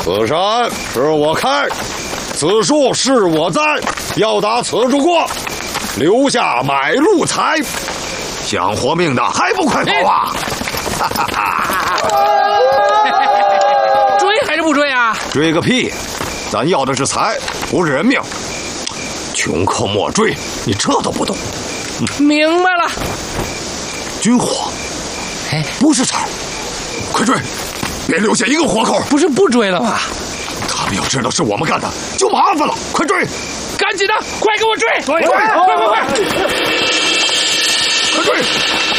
此山是我开，此树是我栽，要打此处过，留下买路财。想活命的还不快跑啊！哈哈哈！ 追还是不追啊？ 追个屁！咱要的是财，不是人命。穷寇莫追，你这都不懂？ 明白了。 军火，不是财，快追！别留下一个活口。 不是不追了吗？ 他们要知道是我们干的，就麻烦了。快追！ 赶紧的，快给我追！ 快！快追！